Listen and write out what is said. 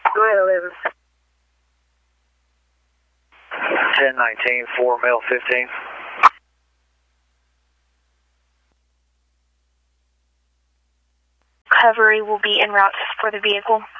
Go ahead, 11. 1019, 4 male 15. Recovery will be en route for the vehicle.